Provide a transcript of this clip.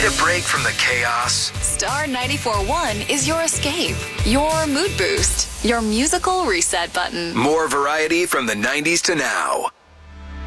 a break from the chaos? Star 94.1 is your escape, your mood boost, your musical reset button. More variety from the 90s to now.